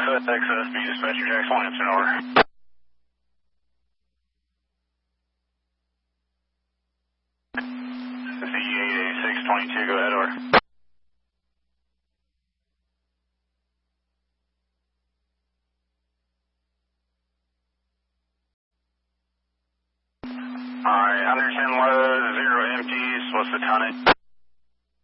XSB dispatcher Jackson Lansing, over. This is E88622, go ahead, over. Alright, 110 loads, 0 empties, what's the tonnage?